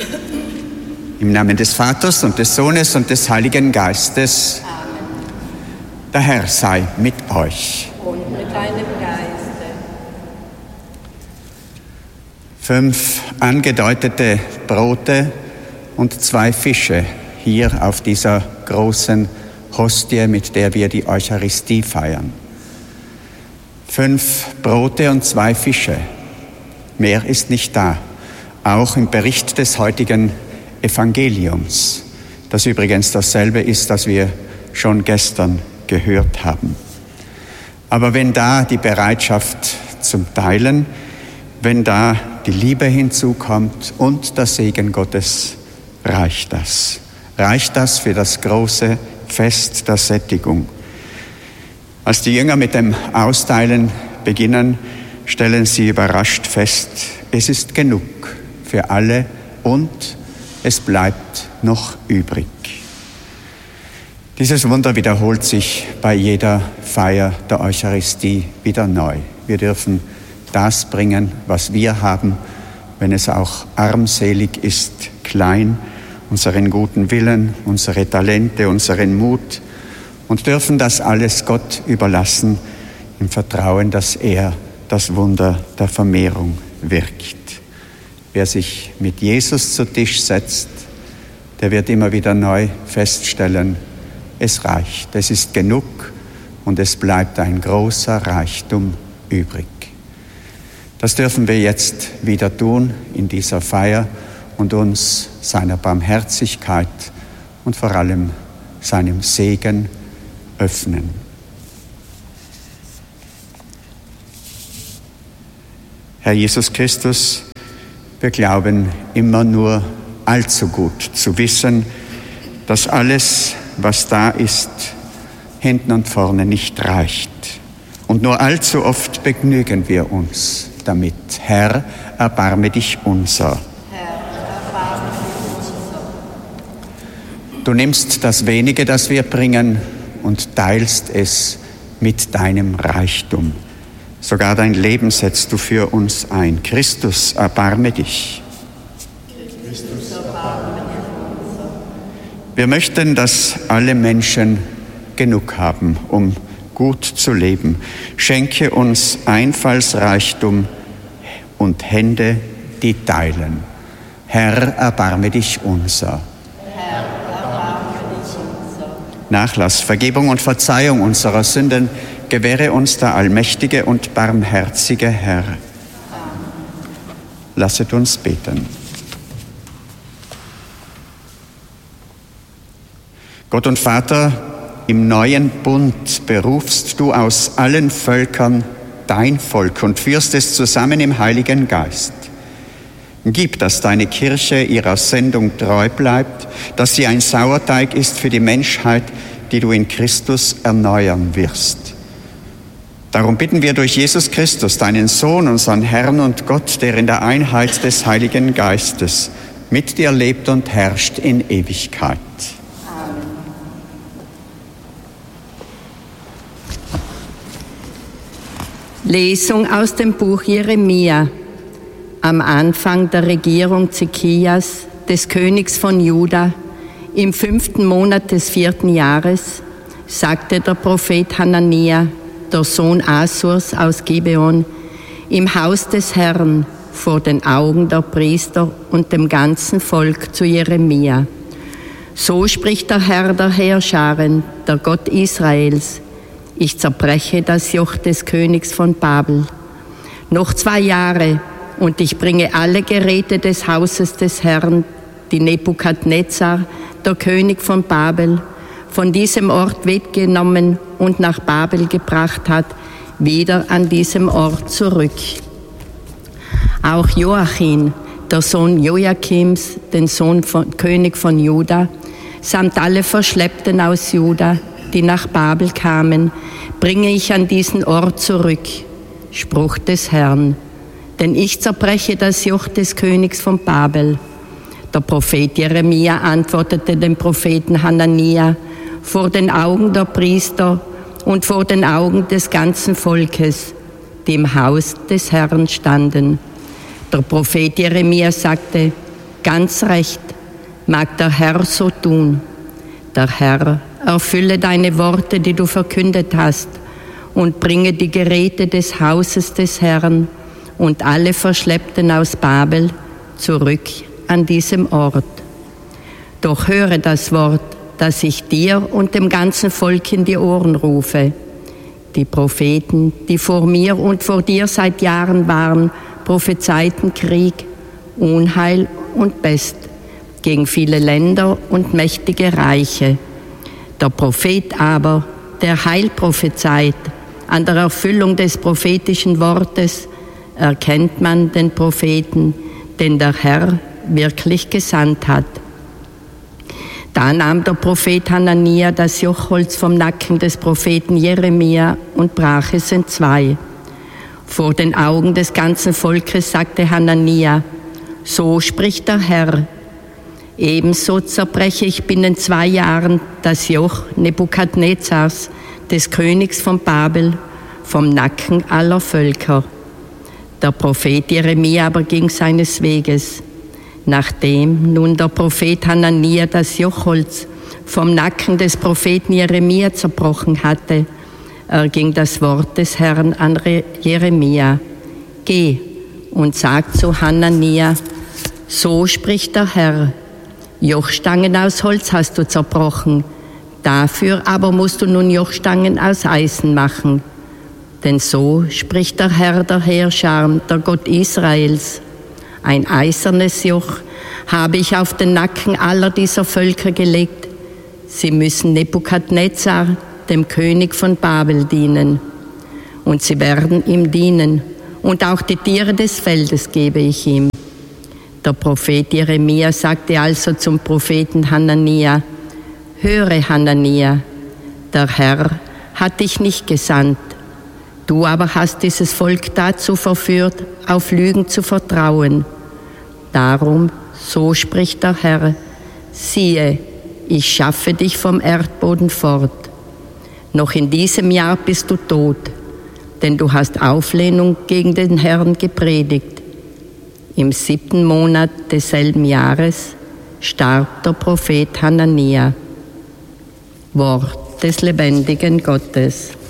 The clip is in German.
Im Namen des Vaters und des Sohnes und des Heiligen Geistes. Amen. Der Herr sei mit euch. Und mit deinem Geiste. 5 angedeutete Brote und 2 Fische hier auf dieser großen Hostie, mit der wir die Eucharistie feiern. 5 Brote und 2 Fische. Mehr ist nicht da. Auch im Bericht des heutigen Evangeliums, das übrigens dasselbe ist, das wir schon gestern gehört haben. Aber wenn da die Bereitschaft zum Teilen, wenn da die Liebe hinzukommt und der Segen Gottes, reicht das. Reicht das für das große Fest der Sättigung. Als die Jünger mit dem Austeilen beginnen, stellen sie überrascht fest, es ist genug für alle und es bleibt noch übrig. Dieses Wunder wiederholt sich bei jeder Feier der Eucharistie wieder neu. Wir dürfen das bringen, was wir haben, wenn es auch armselig ist, klein, unseren guten Willen, unsere Talente, unseren Mut, und dürfen das alles Gott überlassen, im Vertrauen, dass er das Wunder der Vermehrung wirkt. Wer sich mit Jesus zu Tisch setzt, der wird immer wieder neu feststellen, es reicht, es ist genug und es bleibt ein großer Reichtum übrig. Das dürfen wir jetzt wieder tun in dieser Feier und uns seiner Barmherzigkeit und vor allem seinem Segen öffnen. Herr Jesus Christus, wir glauben immer nur allzu gut zu wissen, dass alles, was da ist, hinten und vorne nicht reicht. Und nur allzu oft begnügen wir uns damit. Herr, erbarme dich unser. Du nimmst das Wenige, das wir bringen, und teilst es mit deinem Reichtum. Sogar dein Leben setzt du für uns ein. Christus, erbarme dich. Christus, erbarme dich. Wir möchten, dass alle Menschen genug haben, um gut zu leben. Schenke uns Einfallsreichtum und Hände, die teilen. Herr, erbarme dich unser. Nachlass, Vergebung und Verzeihung unserer Sünden gewähre uns der allmächtige und barmherzige Herr. Lasset uns beten. Gott und Vater, im neuen Bund berufst du aus allen Völkern dein Volk und führst es zusammen im Heiligen Geist. Gib, dass deine Kirche ihrer Sendung treu bleibt, dass sie ein Sauerteig ist für die Menschheit, die du in Christus erneuern wirst. Darum bitten wir durch Jesus Christus, deinen Sohn, unseren Herrn und Gott, der in der Einheit des Heiligen Geistes mit dir lebt und herrscht in Ewigkeit. Amen. Lesung aus dem Buch Jeremia. Am Anfang der Regierung Zikias, des Königs von Juda, im 5. Monat des 4. Jahres, sagte der Prophet Hanania, der Sohn Asurs aus Gibeon, im Haus des Herrn vor den Augen der Priester und dem ganzen Volk zu Jeremia. So spricht der Herr der Heerscharen, der Gott Israels: Ich zerbreche das Joch des Königs von Babel. Noch 2 Jahre, und ich bringe alle Geräte des Hauses des Herrn, die Nebukadnezar, der König von Babel, von diesem Ort weggenommen und nach Babel gebracht hat, wieder an diesem Ort zurück. Auch Joachim, der Sohn Joachims, den Sohn von König von Juda, samt alle Verschleppten aus Juda, die nach Babel kamen, bringe ich an diesen Ort zurück. Spruch des Herrn. Denn ich zerbreche das Joch des Königs von Babel. Der Prophet Jeremia antwortete dem Propheten Hanania vor den Augen der Priester und vor den Augen des ganzen Volkes, die im Haus des Herrn standen. Der Prophet Jeremia sagte: ganz recht, mag der Herr so tun. Der Herr erfülle deine Worte, die du verkündet hast, und bringe die Geräte des Hauses des Herrn und alle Verschleppten aus Babel zurück an diesem Ort. Doch höre das Wort, das ich dir und dem ganzen Volk in die Ohren rufe. Die Propheten, die vor mir und vor dir seit Jahren waren, prophezeiten Krieg, Unheil und Pest gegen viele Länder und mächtige Reiche. Der Prophet aber, der Heil prophezeit, an der Erfüllung des prophetischen Wortes erkennt man den Propheten, den der Herr wirklich gesandt hat. Da nahm der Prophet Hanania das Jochholz vom Nacken des Propheten Jeremia und brach es entzwei. Vor den Augen des ganzen Volkes sagte Hanania: So spricht der Herr. Ebenso zerbreche ich binnen 2 Jahren das Joch Nebukadnezars, des Königs von Babel, vom Nacken aller Völker. Der Prophet Jeremia aber ging seines Weges. Nachdem nun der Prophet Hanania das Jochholz vom Nacken des Propheten Jeremia zerbrochen hatte, erging das Wort des Herrn an Jeremia: Geh und sag zu Hanania: So spricht der Herr, Jochstangen aus Holz hast du zerbrochen, dafür aber musst du nun Jochstangen aus Eisen machen. Denn so spricht der Herr der Heerscharen, der Gott Israels: Ein eisernes Joch habe ich auf den Nacken aller dieser Völker gelegt. Sie müssen Nebukadnezar, dem König von Babel, dienen. Und sie werden ihm dienen, und auch die Tiere des Feldes gebe ich ihm. Der Prophet Jeremia sagte also zum Propheten Hanania: Höre, Hanania, der Herr hat dich nicht gesandt. Du aber hast dieses Volk dazu verführt, auf Lügen zu vertrauen. Darum, so spricht der Herr: Siehe, ich schaffe dich vom Erdboden fort. Noch in diesem Jahr bist du tot, denn du hast Auflehnung gegen den Herrn gepredigt. Im 7. Monat desselben Jahres starb der Prophet Hanania. Wort des lebendigen Gottes.